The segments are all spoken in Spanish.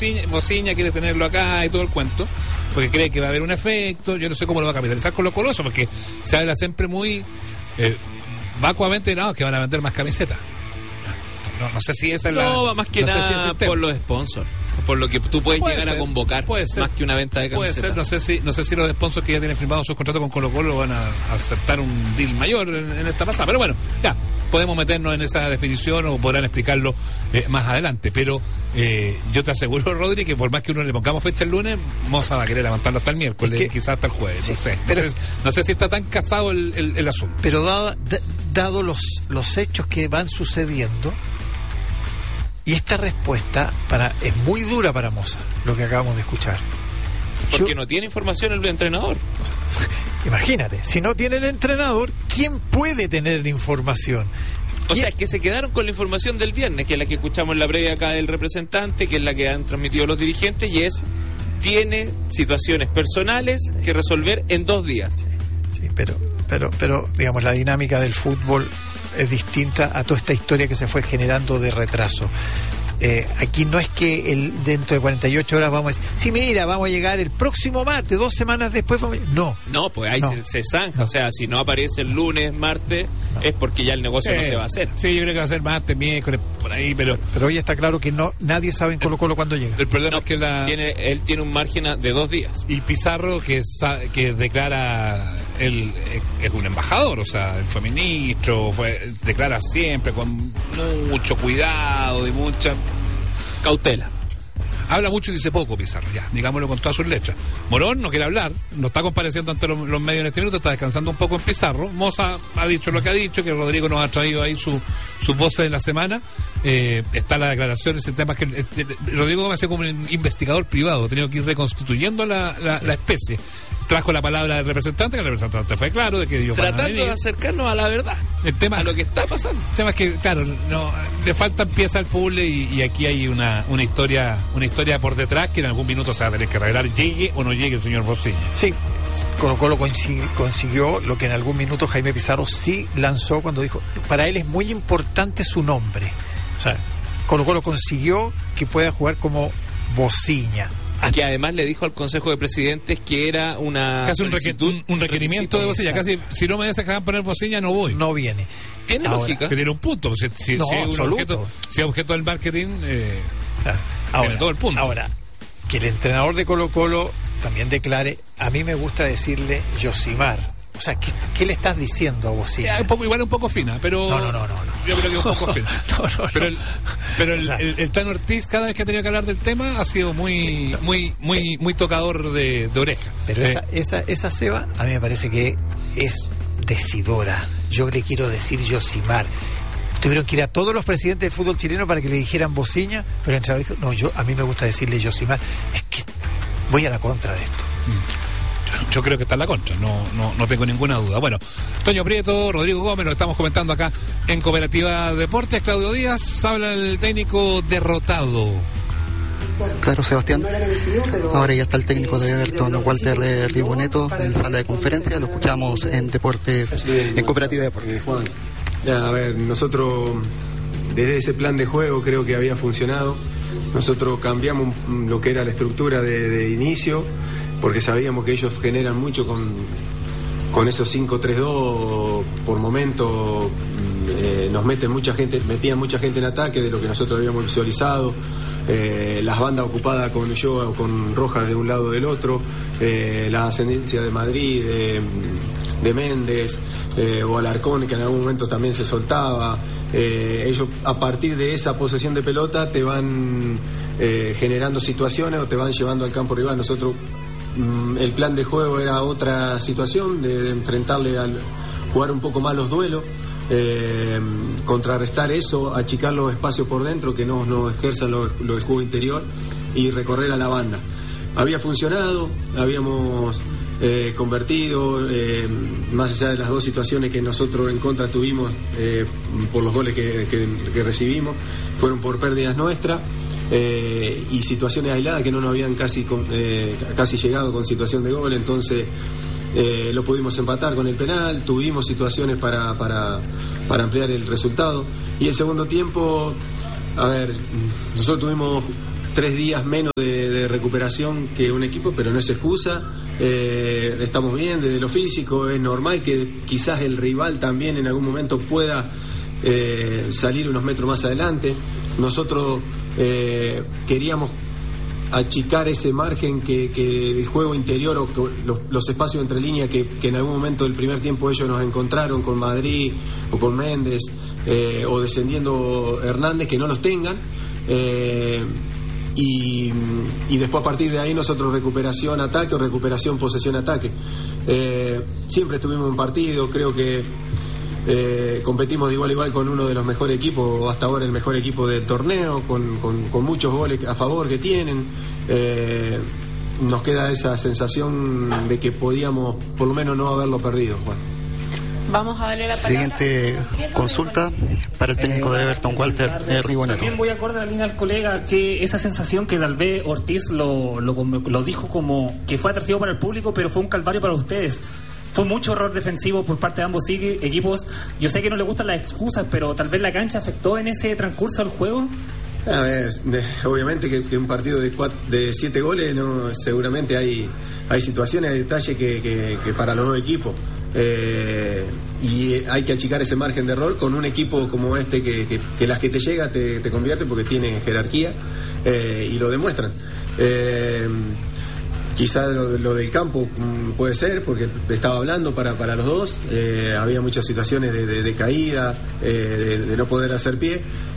Bociña quiere tenerlo acá y todo el cuento, porque cree que va a haber un efecto. Yo no sé cómo lo va a capitalizar con Colo-Colo, porque se habla siempre muy vacuamente, no, que van a vender más camisetas. No sé si esa es la... No, más que no nada sé si es por los sponsors, por lo que tú puedes llegar a convocar, más que una venta de camisetas. Puede ser, no sé si los sponsors que ya tienen firmados sus contratos con Colo-Colo van a aceptar un deal mayor en esta pasada, pero bueno, ya, podemos meternos en esa definición o podrán explicarlo más adelante, pero yo te aseguro, Rodri, que por más que uno le pongamos fecha el lunes, Moza va a querer levantarlo hasta el miércoles, quizás hasta el jueves, sí, no sé si está tan casado el asunto. Pero dado los hechos que van sucediendo, y esta respuesta es muy dura para Moza, lo que acabamos de escuchar. Porque no tiene información el entrenador. O sea, imagínate, si no tiene el entrenador, ¿quién puede tener información? O sea, es que se quedaron con la información del viernes, que es la que escuchamos en la previa acá del representante, que es la que han transmitido los dirigentes, y tiene situaciones personales que resolver en 2 días. Sí, pero digamos, la dinámica del fútbol es distinta a toda esta historia que se fue generando de retraso. Aquí no es que dentro de 48 horas vamos a decir, sí, mira, vamos a llegar el próximo martes, 2 semanas después no, pues ahí se zanja, o sea, si no aparece el lunes, martes, es porque ya el negocio no se va a hacer. Sí, yo creo que va a ser martes, miércoles, por ahí, pero hoy está claro que nadie sabe en Colo-Colo cuándo llega. El problema es que él tiene un margen de 2 días. Y Pizarro, que declara, él es un embajador, o sea, él fue ministro, declara siempre con mucho cuidado y mucha cautela. Habla mucho y dice poco Pizarro, ya, digámoslo con todas sus letras. Morón no quiere hablar, no está compareciendo ante los medios en este minuto, está descansando un poco en Pizarro. Moza ha dicho lo que ha dicho, que Rodrigo nos ha traído ahí sus voces de la semana. Está la declaración, ese tema que Rodrigo va a ser como un investigador privado, ha tenido que ir reconstituyendo la especie. Trajo la palabra del representante, que el representante fue claro de que ellos tratando de acercarnos a la verdad, a lo que está pasando. El tema es que, claro, no le faltan piezas al puzzle y aquí hay una historia por detrás que en algún minuto se va a tener que revelar, llegue o no llegue el señor Bociña. Sí, Colo-Colo consiguió lo que en algún minuto Jaime Pizarro sí lanzó cuando dijo, para él es muy importante su nombre. O sea, Colo-Colo consiguió que pueda jugar como Bociña. Que además le dijo al Consejo de Presidentes que era casi un requerimiento de Bociña. Casi, si no me dejan poner Bociña, no voy. No viene. Tiene lógica. Que tiene un punto. Si es objeto del marketing, tiene todo el punto. Ahora, que el entrenador de Colo-Colo también declare, a mí me gusta decirle Yosimar. O sea, ¿qué le estás diciendo a Bociña? Igual un poco fina, pero... No. Yo creo que un poco fina. Pero el Tano Ortiz, cada vez que ha tenido que hablar del tema, ha sido muy tocador de oreja. Pero esa Seba, a mí me parece que es decidora. Yo le quiero decir Yosimar. Tuvieron que ir a todos los presidentes del fútbol chileno para que le dijeran Bociña, pero el entrenador dijo, a mí me gusta decirle Yosimar. Es que voy a la contra de esto. Yo creo que está en la contra, no tengo ninguna duda. Bueno, Toño Prieto, Rodrigo Gómez, lo estamos comentando acá en Cooperativa Deportes. Claudio Díaz, habla el técnico derrotado. Claro, Sebastián. Ahora ya está el técnico de Everton, Walter Riboneto, en sala de conferencia. Lo escuchamos en Deportes, en Cooperativa Deportes. A ver, nosotros desde ese plan de juego creo que había funcionado. Nosotros cambiamos lo que era la estructura de inicio, porque sabíamos que ellos generan mucho con esos 5-3-2 por momento. Nos metían mucha gente en ataque de lo que nosotros habíamos visualizado. Las bandas ocupadas con Ulloa o con Rojas de un lado o del otro, la ascendencia de Madrid, de Méndez, o Alarcón, que en algún momento también se soltaba. Ellos, a partir de esa posesión de pelota, te van generando situaciones o te van llevando al campo rival. Nosotros, el plan de juego era otra situación, de enfrentarle al jugar un poco más los duelos, contrarrestar eso, achicar los espacios por dentro, que no ejerzan el juego interior, y recorrer a la banda. Había funcionado, habíamos convertido, más allá de las 2 situaciones que nosotros en contra tuvimos por los goles que recibimos, fueron por pérdidas nuestras, y situaciones aisladas que no nos habían casi llegado con situación de gol. Entonces lo pudimos empatar con el penal, tuvimos situaciones para ampliar el resultado. Y el segundo tiempo, a ver, nosotros tuvimos 3 días menos de recuperación que un equipo, pero no es excusa. Estamos bien desde lo físico, es normal que quizás el rival también en algún momento pueda salir unos metros más adelante. Nosotros queríamos achicar ese margen que el juego interior o los espacios entre líneas que en algún momento del primer tiempo ellos nos encontraron con Madrid o con Méndez o descendiendo Hernández, que no los tengan. Y después a partir de ahí nosotros recuperación-ataque o recuperación-posesión-ataque. Siempre estuvimos en partido, creo que competimos de igual a igual con uno de los mejores equipos, o hasta ahora el mejor equipo del torneo, con muchos goles a favor que tienen. Nos queda esa sensación de que podíamos por lo menos no haberlo perdido, Juan. Vamos a darle la palabra. Siguiente consulta para el técnico de Everton, Walter Riboneto. También voy acorde a la línea al colega, que esa sensación que tal vez Ortiz lo dijo como que fue atractivo para el público, pero fue un calvario para ustedes. Fue mucho error defensivo por parte de ambos equipos. Yo sé que no les gustan las excusas, pero tal vez la cancha afectó en ese transcurso del juego. A ver, obviamente que un partido de 7 goles, no, seguramente hay situaciones, hay detalles que para los dos equipos. Y hay que achicar ese margen de error con un equipo como este que las que te llega te convierte porque tiene jerarquía y lo demuestran. Quizá lo del campo puede ser, porque estaba hablando para los dos, había muchas situaciones de caída, de no poder hacer pie,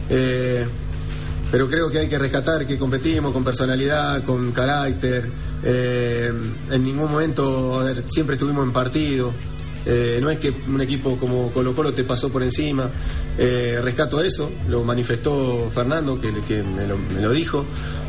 pero creo que hay que rescatar que competimos con personalidad, con carácter, en ningún momento, siempre estuvimos en partido. No es que un equipo como Colo-Colo te pasó por encima. Rescato eso, lo manifestó Fernando, que me lo dijo.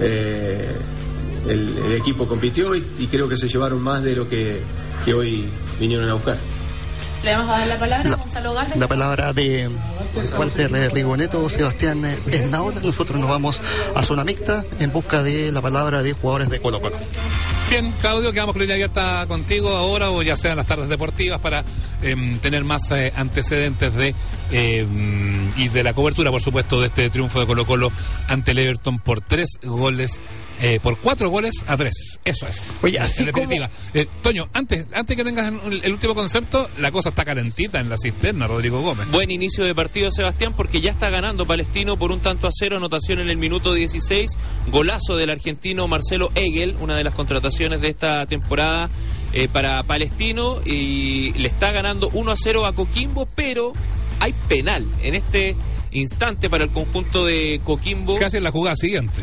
El equipo compitió y creo que se llevaron más de lo que hoy vinieron a buscar. Le vamos a dar la palabra a Gonzalo Galvez. La palabra de Walter Riboneto, Sebastián Esnaola. Nosotros nos vamos a zona mixta en busca de la palabra de jugadores de Colo-Colo. Bien, Claudio, quedamos con línea abierta contigo ahora, o ya sea en las tardes deportivas, para tener más antecedentes y de la cobertura, por supuesto, de este triunfo de Colo-Colo ante el Everton por 4 goles a 3. Eso es. Oye, así en definitiva. Toño, antes que tengas el último concepto, la cosa está calentita en la cisterna, Rodrigo Gómez. Buen inicio de partido, Sebastián, porque ya está ganando Palestino por 1-0, anotación en el minuto 16, golazo del argentino Marcelo Egel, una de las contrataciones de esta temporada para Palestino, y le está ganando 1-0 a Coquimbo, pero hay penal en este instante para el conjunto de Coquimbo. Casi en la jugada siguiente.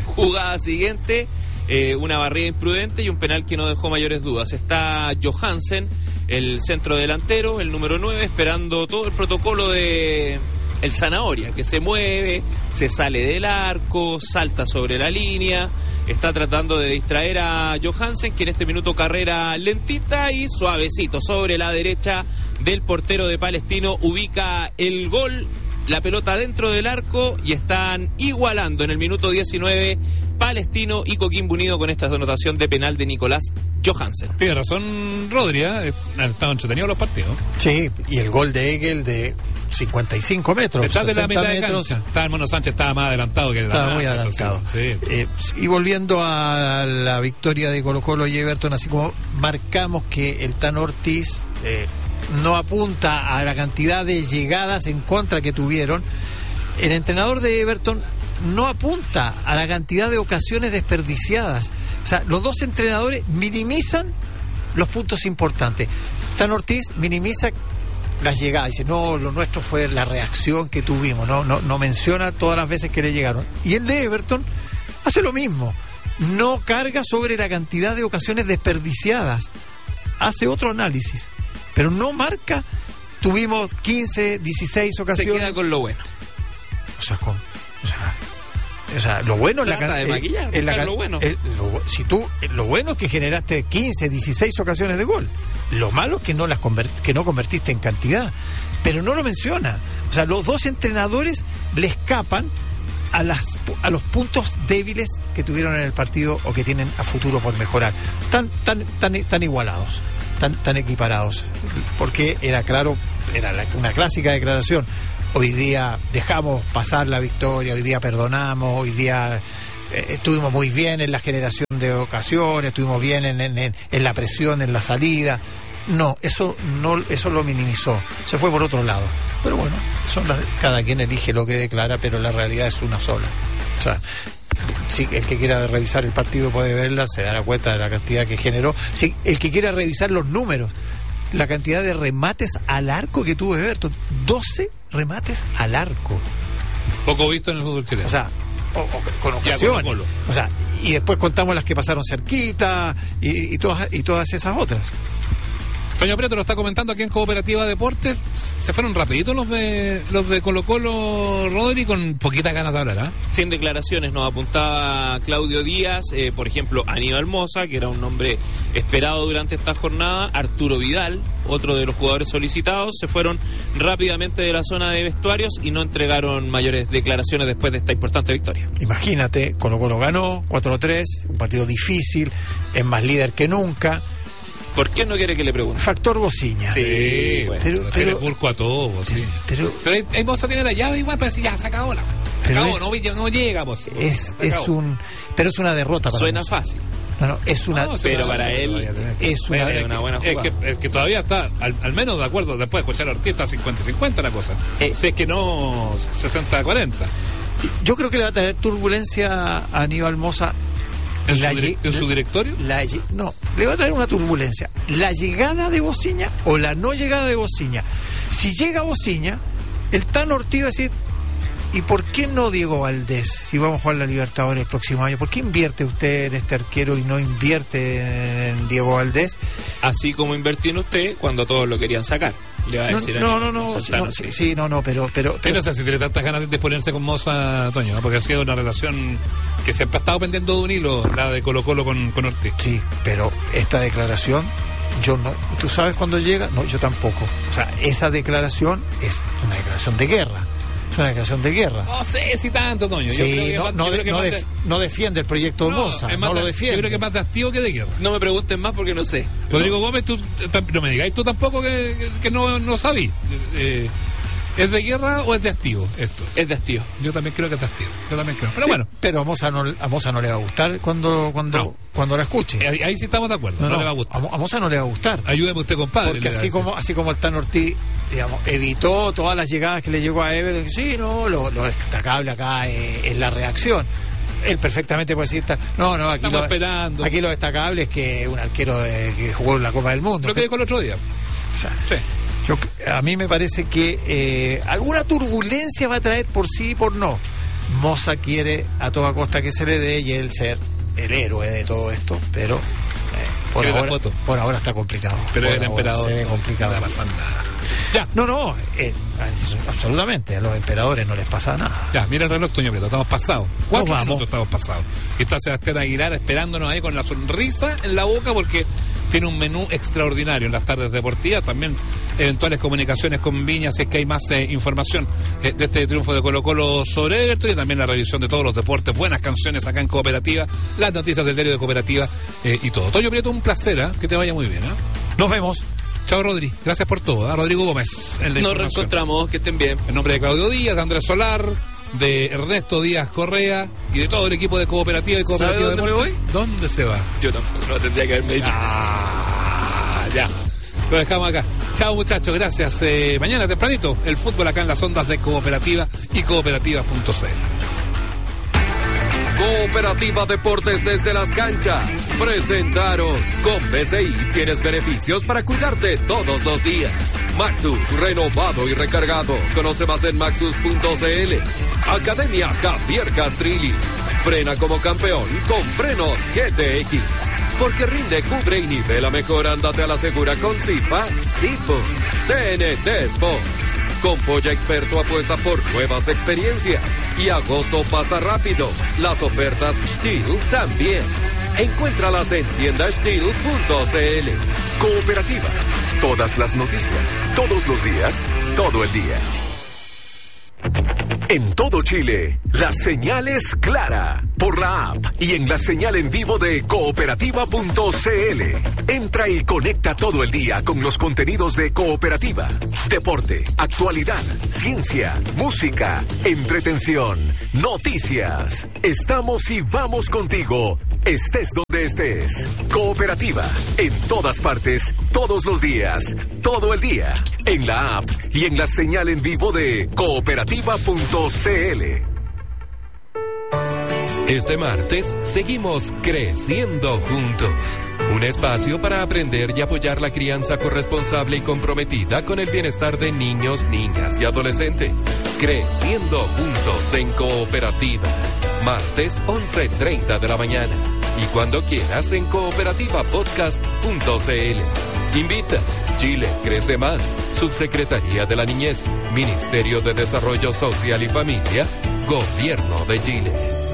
Una barrida imprudente y un penal que no dejó mayores dudas. Está Johansen, el centro delantero, el número 9, esperando todo el protocolo de el Zanahoria, que se mueve, se sale del arco, salta sobre la línea, está tratando de distraer a Johansen, que en este minuto carrera lentita y suavecito sobre la derecha del portero de Palestino ubica el gol. La pelota dentro del arco y están igualando en el minuto 19 Palestino y Coquimbo Unido con esta anotación de penal de Nicolás Johansen. Tiene razón Rodri, han estado entretenidos los partidos. Sí, y el gol de Egel de 55 metros. Detrás de la mitad metros, de cancha. Estaba el Mono Sánchez, estaba más adelantado que estaba muy adelantado. Sí. Y volviendo a la victoria de Colo-Colo y Everton, así como marcamos que el Tan Ortiz no apunta a la cantidad de llegadas en contra que tuvieron, el entrenador de Everton no apunta a la cantidad de ocasiones desperdiciadas. O sea, los dos entrenadores minimizan los puntos importantes. Tan Ortiz minimiza las llegadas, dice, no, lo nuestro fue la reacción que tuvimos, no menciona todas las veces que le llegaron. Y el de Everton hace lo mismo, no carga sobre la cantidad de ocasiones desperdiciadas, hace otro análisis, pero no marca, tuvimos 15, 16 ocasiones. Se queda con lo bueno. O sea, lo bueno es trata de maquillar, lo bueno. Lo bueno es que generaste 15, 16 ocasiones de gol. Lo malo es que no convertiste en cantidad, pero no lo menciona. O sea, los dos entrenadores le escapan a los puntos débiles que tuvieron en el partido o que tienen a futuro por mejorar. Tan igualados, tan equiparados, porque era claro, una clásica declaración. Hoy día dejamos pasar la victoria, hoy día perdonamos, hoy día estuvimos muy bien en la generación de ocasiones, estuvimos bien en la presión, en la salida. No, eso lo minimizó, se fue por otro lado. Pero bueno, cada quien elige lo que declara, pero la realidad es una sola. O sea, si el que quiera revisar el partido puede verla, se dará cuenta de la cantidad que generó. Si el que quiera revisar los números, la cantidad de remates al arco que tuvo Everton, 12 remates al arco. Poco visto en el fútbol chileno. O sea, con ocasiones. O sea, y después contamos las que pasaron cerquita y todas esas otras. Toño Prieto lo está comentando aquí en Cooperativa Deportes. Se fueron rapiditos los de Colo-Colo, Rodri, con poquitas ganas de hablar, ¿eh? Sin declaraciones, nos apuntaba Claudio Díaz, por ejemplo, Aníbal Mosa, que era un nombre esperado durante esta jornada, Arturo Vidal, otro de los jugadores solicitados, se fueron rápidamente de la zona de vestuarios y no entregaron mayores declaraciones después de esta importante victoria. Imagínate, Colo-Colo ganó 4-3, un partido difícil, es más líder que nunca. ¿Por qué no quiere que le pregunte? Factor Bociña. Sí, bueno, pero Burco a todo, Bociña. Pero ahí Moza tiene la llave igual para decir, ya, se acabó no llegamos. Pero es una derrota para Suena Moza. Fácil. No, es una. Pero para él es una buena jugada. Es que todavía está, al menos de acuerdo, después de escuchar a Ortiz, está 50-50 la cosa. Si es que no 60-40. Yo creo que le va a traer turbulencia a Aníbal Moza. ¿En su directorio? No, le va a traer una turbulencia. La llegada de Bociña o la no llegada de Bociña. Si llega Bociña, el Tan Ortiz va a decir, ¿y por qué no Diego Valdés? Si vamos a jugar la Libertadores el próximo año, ¿por qué invierte usted en este arquero y no invierte en Diego Valdés? Así como invertí en usted cuando todos lo querían sacar. Le va a decir no, pero no sé si tiene tantas ganas de ponerse con Moza, Toño, ¿no? Porque ha sido una relación que siempre ha estado pendiendo de un hilo, la de Colo-Colo con Ortiz. Sí, pero esta declaración, yo no. ¿Tú sabes cuándo llega? No, yo tampoco. O sea, esa declaración es una declaración de guerra. Es una declaración de guerra. No sé si tanto, Toño. Sí, no defiende el proyecto de Moza, no lo defiende. Yo creo que es más de hastío que de guerra. No me pregunten más porque no sé. Rodrigo Gómez, tú no me digáis tú tampoco que no sabís. ¿Es de guerra o es de hastío esto? Es de hastío. Yo también creo que es de hastío. Pero sí, bueno. Pero a Moza no le va a gustar cuando la escuche. Ahí sí estamos de acuerdo. No le va a gustar. A Moza no le va a gustar. Ayúdeme usted, compadre. Porque así como el Tan Ortiz, digamos, evitó todas las llegadas que le llegó a Everton. Sí, no, lo destacable acá es la reacción. Él perfectamente puede decir, aquí lo destacable es que un arquero que jugó en la Copa del Mundo. Lo que dijo el otro día. O sea, sí. A mí me parece que alguna turbulencia va a traer por sí y por no. Moza quiere a toda costa que se le dé y él ser el héroe de todo esto, pero por ahora está complicado. Pero el emperador se ve complicado. No va a pasar nada. Ya. No, absolutamente, a los emperadores no les pasa nada. Ya, mira el reloj, Toño Prieto, estamos pasados. 4 minutos estamos pasados. Y está Sebastián Aguilar esperándonos ahí con la sonrisa en la boca porque tiene un menú extraordinario en las tardes deportivas. También eventuales comunicaciones con Viña, si es que hay más información de este triunfo de Colo-Colo sobre Everton, y también la revisión de todos los deportes, buenas canciones acá en Cooperativa, las noticias del diario de Cooperativa y todo. Toño Prieto, un placer, que te vaya muy bien. Nos vemos. Chao, Rodri. Gracias por todo. Rodrigo Gómez. Nos reencontramos, que estén bien. En nombre de Claudio Díaz, de Andrés Solar, de Ernesto Díaz Correa y de todo el equipo de Cooperativa y Cooperativa. ¿Sabe dónde me voy? ¿Dónde se va? Yo tampoco, no tendría que haberme dicho. Ya. Lo dejamos acá. Chao, muchachos. Gracias. Mañana tempranito, el fútbol acá en las ondas de Cooperativa y cooperativa.cl. Cooperativa Deportes desde las canchas presentaron: con BCI tienes beneficios para cuidarte todos los días. Maxus, renovado y recargado. Conoce más en maxus.cl. Academia Javier Castrilli. Frena como campeón con frenos GTX. Porque rinde, cubre y nivela mejor. Ándate a la segura con Zipa, Zipo. TNT Sports. Con Polla Experto apuesta por nuevas experiencias. Y agosto pasa rápido. Las ofertas Steel también. Encuéntralas en tiendasteel.cl. Cooperativa. Todas las noticias, todos los días, todo el día. En todo Chile, la señal es clara. por la app y en la señal en vivo de cooperativa.cl. Entra y conecta todo el día con los contenidos de Cooperativa. Deporte, actualidad, ciencia, música, entretención, noticias. Estamos y vamos contigo, estés donde estés. Cooperativa, en todas partes, todos los días, todo el día, en la app y en la señal en vivo de cooperativa.cl. Este martes seguimos creciendo juntos. Un espacio para aprender y apoyar la crianza corresponsable y comprometida con el bienestar de niños, niñas y adolescentes. Creciendo juntos en Cooperativa. Martes 11:30 de la mañana. Y cuando quieras en cooperativapodcast.cl. Invita. Chile crece más. Subsecretaría de la Niñez. Ministerio de Desarrollo Social y Familia. Gobierno de Chile.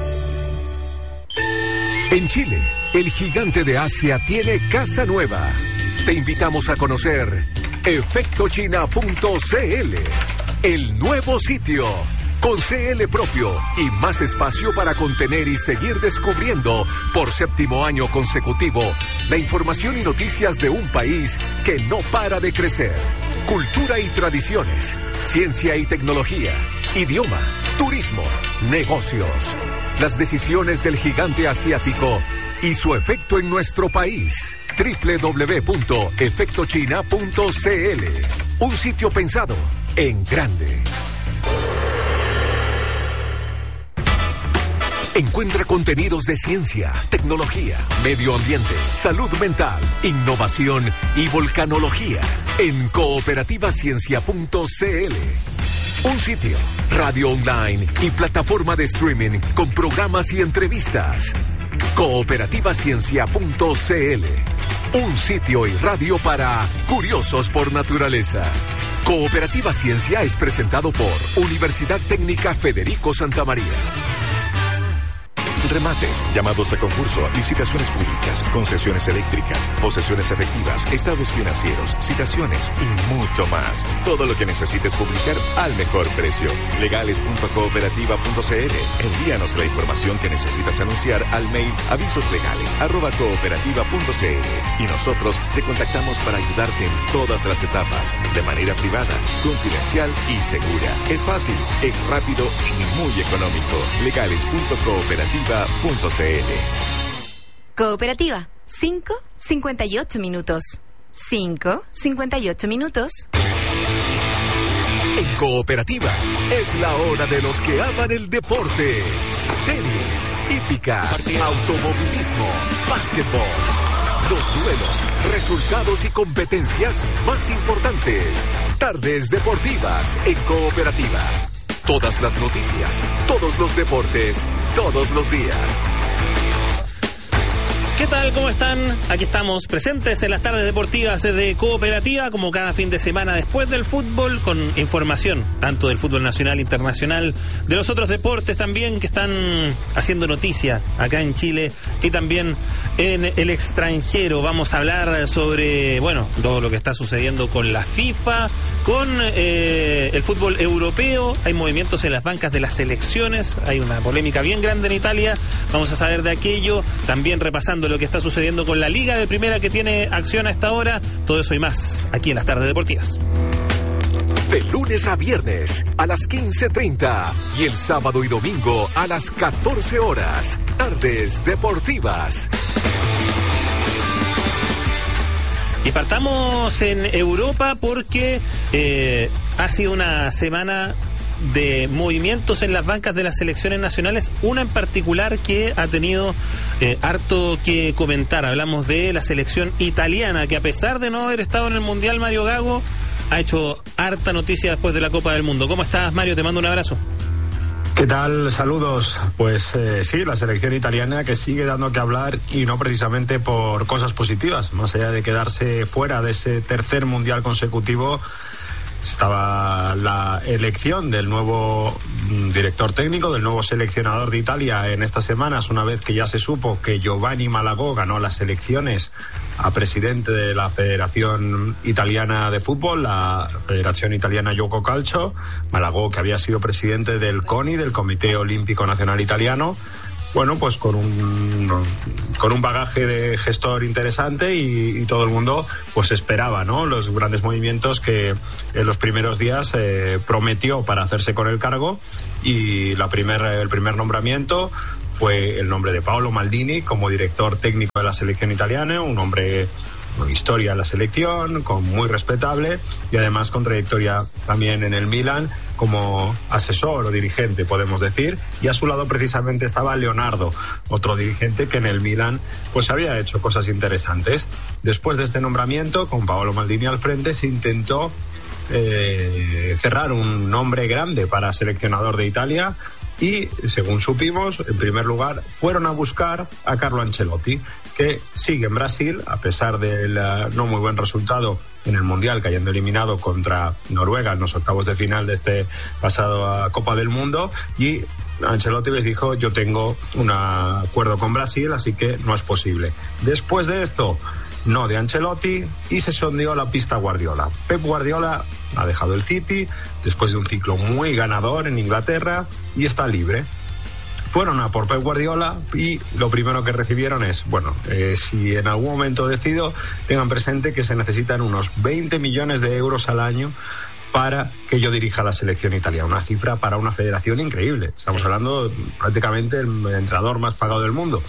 En Chile, el gigante de Asia tiene casa nueva. Te invitamos a conocer efectochina.cl, el nuevo sitio, con CL propio y más espacio para contener y seguir descubriendo por 7º año consecutivo la información y noticias de un país que no para de crecer. Cultura y tradiciones, ciencia y tecnología, idioma, turismo, negocios. Las decisiones del gigante asiático y su efecto en nuestro país. www.efectochina.cl. Un sitio pensado en grande. Encuentra contenidos de ciencia, tecnología, medio ambiente, salud mental, innovación y volcanología en cooperativaciencia.cl. Un sitio, radio online y plataforma de streaming con programas y entrevistas. Cooperativaciencia.cl. Un sitio y radio para curiosos por naturaleza. Cooperativa Ciencia es presentado por Universidad Técnica Federico Santa María. Remates, llamados a concurso, licitaciones públicas, concesiones eléctricas, posesiones efectivas, estados financieros, citaciones y mucho más. Todo lo que necesites publicar al mejor precio. Legales.cooperativa.cl. Envíanos la información que necesitas anunciar al mail avisoslegales@cooperativa.cl y nosotros te contactamos para ayudarte en todas las etapas, de manera privada, confidencial y segura. Es fácil, es rápido y muy económico. Legales.cooperativa.cl. Cooperativa, 5:58 minutos. 5:58 minutos. En Cooperativa es la hora de los que aman el deporte. Tenis, hípica, automovilismo, básquetbol. Los duelos, resultados y competencias más importantes. Tardes deportivas en Cooperativa. Todas las noticias, todos los deportes, todos los días. ¿Qué tal? ¿Cómo están? Aquí estamos presentes en las tardes deportivas de Cooperativa, como cada fin de semana después del fútbol, con información tanto del fútbol nacional, internacional, de los otros deportes también que están haciendo noticia acá en Chile y también en el extranjero. Vamos a hablar sobre, todo lo que está sucediendo con la FIFA, con el fútbol europeo. Hay movimientos en las bancas de las selecciones, hay una polémica bien grande en Italia. Vamos a saber de aquello, también repasando lo que está sucediendo con la Liga de Primera que tiene acción a esta hora. Todo eso y más aquí en las tardes deportivas. De lunes a viernes a las 15:30 y el sábado y domingo a las 14 horas. Tardes deportivas. Y partamos en Europa porque ha sido una semana de movimientos en las bancas de las selecciones nacionales, una en particular que ha tenido harto que comentar. Hablamos de la selección italiana, que a pesar de no haber estado en el Mundial, Mario Gago, ha hecho harta noticia después de la Copa del Mundo. ¿Cómo estás, Mario? Te mando un abrazo. ¿Qué tal? Saludos. Pues sí, la selección italiana que sigue dando que hablar y no precisamente por cosas positivas. Más allá de quedarse fuera de ese tercer Mundial consecutivo, estaba la elección del nuevo director técnico, del nuevo seleccionador de Italia en estas semanas, una vez que ya se supo que Giovanni Malagò ganó las elecciones a presidente de la Federación Italiana de Fútbol, la Federación Italiana Gioco Calcio. Malagò, que había sido presidente del CONI, del Comité Olímpico Nacional Italiano, bueno, pues con un bagaje de gestor interesante y todo el mundo pues esperaba, ¿no?, los grandes movimientos que en los primeros días prometió para hacerse con el cargo, y el primer nombramiento fue el nombre de Paolo Maldini como director técnico de la selección italiana, un hombre con historia en la selección, muy respetable, y además con trayectoria también en el Milan como asesor o dirigente, podemos decir, y a su lado precisamente estaba Leonardo, otro dirigente que en el Milan pues había hecho cosas interesantes. Después de este nombramiento, con Paolo Maldini al frente, se intentó cerrar un nombre grande para seleccionador de Italia, y según supimos, en primer lugar fueron a buscar a Carlo Ancelotti, que sigue en Brasil a pesar del no muy buen resultado en el Mundial, cayendo eliminado contra Noruega en los octavos de final de este pasado Copa del Mundo, y Ancelotti les dijo: yo tengo un acuerdo con Brasil, así que no es posible. Después de esto, no de Ancelotti, y se sondeó la pista Guardiola. Pep Guardiola ha dejado el City después de un ciclo muy ganador en Inglaterra y está libre. Fueron a por Pep Guardiola y lo primero que recibieron es: si en algún momento decido, tengan presente que se necesitan unos 20 millones de euros al año para que yo dirija la selección italiana. Una cifra para una federación increíble. Estamos hablando prácticamente del entrenador más pagado del mundo.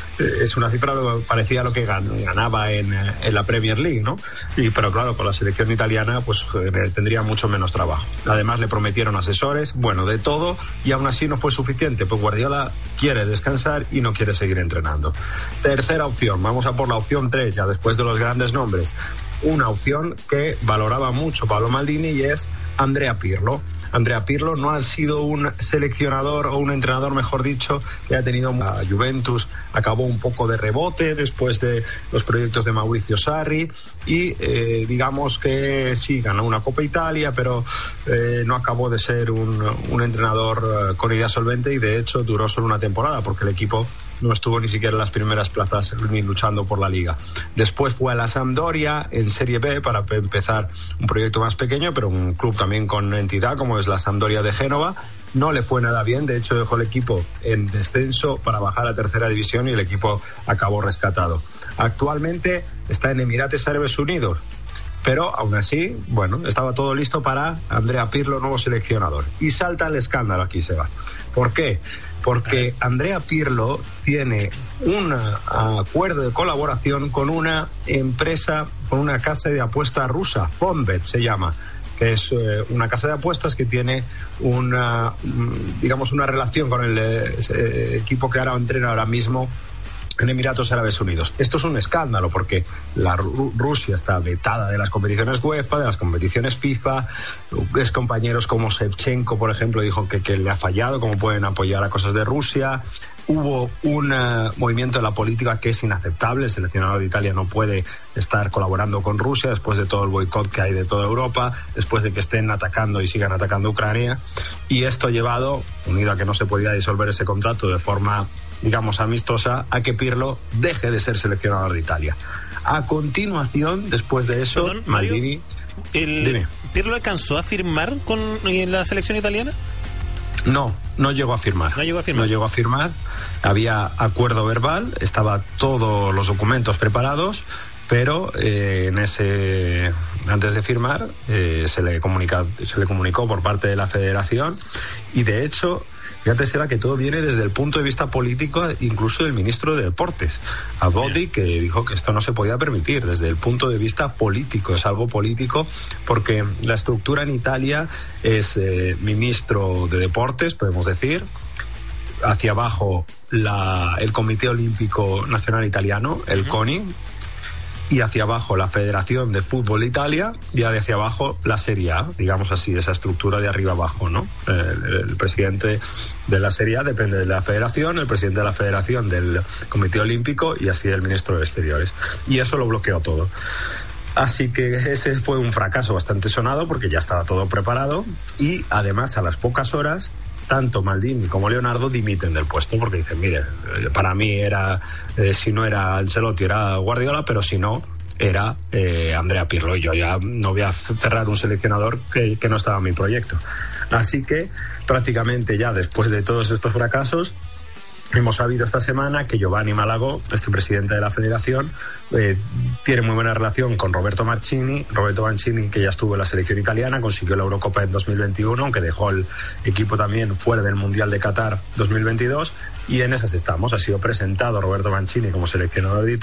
Es una cifra parecida a lo que ganaba en la Premier League, ¿no? Pero claro, con la selección italiana pues tendría mucho menos trabajo. Además le prometieron asesores, de todo, y aún así no fue suficiente, pues Guardiola quiere descansar y no quiere seguir entrenando. Tercera opción, vamos a por la opción 3, ya después de los grandes nombres. Una opción que valoraba mucho Paolo Maldini, y es Andrea Pirlo. Andrea Pirlo no ha sido un seleccionador o un entrenador, mejor dicho, que ha tenido a Juventus, acabó un poco de rebote después de los proyectos de Mauricio Sarri, y digamos que sí, ganó una Copa Italia, pero no acabó de ser un entrenador con idea solvente, y de hecho duró solo una temporada porque el equipo no estuvo ni siquiera en las primeras plazas ni luchando por la Liga. Después fue a la Sampdoria en Serie B para empezar un proyecto más pequeño, pero un club también con entidad como es la Sampdoria de Génova. No le fue nada bien, de hecho dejó el equipo en descenso para bajar a tercera división y el equipo acabó rescatado. Actualmente está en Emirates Árabes Unidos, pero aún así, estaba todo listo para Andrea Pirlo, nuevo seleccionador. Y salta el escándalo aquí, Seba. ¿Por qué? Porque Andrea Pirlo tiene un acuerdo de colaboración con una empresa, con una casa de apuestas rusa, Fonbet se llama, que es una casa de apuestas que tiene una relación con el equipo que entrena ahora mismo en Emiratos Árabes Unidos. Esto es un escándalo porque Rusia está vetada de las competiciones UEFA, de las competiciones FIFA. Es compañeros como Shevchenko, por ejemplo, dijo que le ha fallado, cómo pueden apoyar a cosas de Rusia. Hubo un movimiento de la política que es inaceptable. El seleccionador de Italia no puede estar colaborando con Rusia después de todo el boicot que hay de toda Europa, después de que estén atacando y sigan atacando Ucrania. Y esto ha llevado, unido a que no se podía disolver ese contrato de forma amistosa, a que Pirlo deje de ser seleccionador de Italia. A continuación, después de eso, Maldini... ¿Pirlo alcanzó a firmar con la selección italiana? No llegó a firmar. No llegó a firmar. Había acuerdo verbal, estaban todos los documentos preparados, pero antes de firmar se le comunicó por parte de la federación, y de hecho, fíjate, será que todo viene desde el punto de vista político, incluso del ministro de Deportes, Abodi, que dijo que esto no se podía permitir desde el punto de vista político. Es algo político porque la estructura en Italia es ministro de Deportes, podemos decir, hacia abajo el Comité Olímpico Nacional Italiano, el CONI, y hacia abajo la Federación de Fútbol de Italia, y hacia abajo la Serie A, digamos así, esa estructura de arriba abajo, ¿no? El presidente de la Serie A depende de la Federación, el presidente de la Federación del Comité Olímpico, y así el ministro de Exteriores. Y eso lo bloqueó todo. Así que ese fue un fracaso bastante sonado porque ya estaba todo preparado, y además a las pocas horas tanto Maldini como Leonardo dimiten del puesto porque dicen, mire, para mí era, si no era Ancelotti era Guardiola, pero si no era Andrea Pirlo, y yo ya no voy a cerrar un seleccionador que no estaba en mi proyecto. Así que prácticamente ya después de todos estos fracasos, Hemos sabido esta semana que Giovanni Malagò, este presidente de la federación, tiene muy buena relación con Roberto Mancini, que ya estuvo en la selección italiana, consiguió la Eurocopa en 2021, aunque dejó el equipo también fuera del Mundial de Qatar 2022, y en esas estamos. Ha sido presentado Roberto Mancini como seleccionador de Italia.